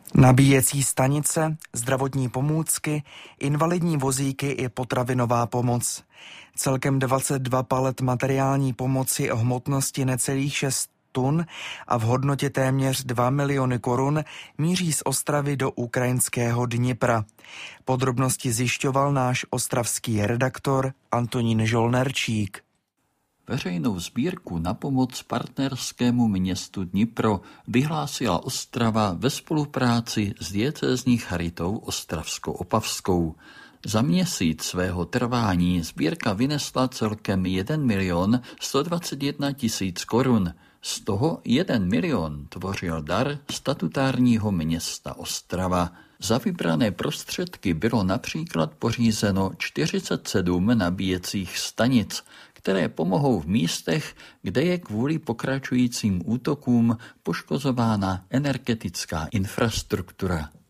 Nabíjecí stanice, zdravotní pomůcky, invalidní vozíky i potravinová pomoc. Celkem 22 palet materiální pomoci o hmotnosti necelých 6 tun a v hodnotě téměř 2 miliony korun míří z Ostravy do ukrajinského Dnipra. Podrobnosti zjišťoval náš ostravský redaktor Antonín Žolnerčík. Veřejnou sbírku na pomoc partnerskému městu Dnipro vyhlásila Ostrava ve spolupráci s diecézní charitou ostravsko-opavskou. Za měsíc svého trvání sbírka vynesla celkem 1 121 000 korun. Z toho 1 milion tvořil dar statutárního města Ostrava. Za vybrané prostředky bylo například pořízeno 47 nabíjecích stanic, které pomohou v místech, kde je kvůli pokračujícím útokům poškozována energetická infrastruktura.